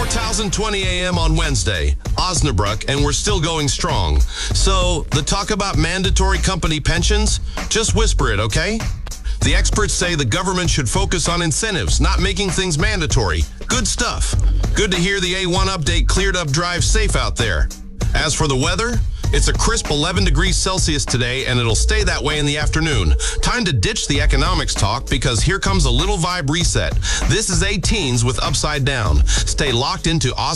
4,020 a.m. on Wednesday, Osnabrück, and we're still going strong. So, the talk about mandatory company pensions? Just whisper it, okay? The experts say the government should focus on incentives, not making things mandatory. Good stuff. Good to hear the A1 update cleared up drive safe out there. As for the weather, it's a crisp 11 degrees Celsius today, and it'll stay that way in the afternoon. Time to ditch the economics talk, because here comes a little vibe reset. This is A-Teens with Upside Down. Stay locked into